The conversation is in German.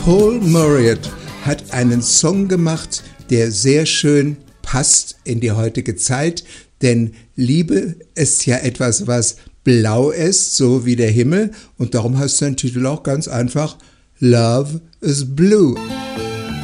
Paul Marriott hat einen Song gemacht, der sehr schön passt in die heutige Zeit, denn Liebe ist ja etwas, was blau ist, so wie der Himmel, und darum heißt sein Titel auch ganz einfach Love is Blue.